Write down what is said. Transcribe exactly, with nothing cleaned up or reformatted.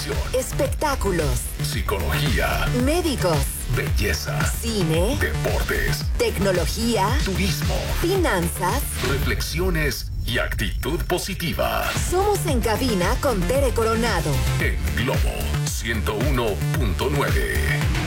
televisión, espectáculos, psicología, médicos, belleza, cine, deportes, tecnología, turismo, finanzas, reflexiones y actitud positiva. Somos En Cabina con Tere Coronado. En Globo ciento uno punto nueve.